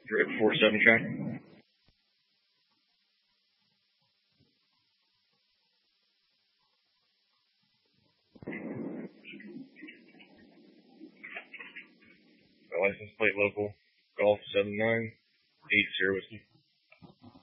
47 track. License plate local, Golf 7980 Whiskey.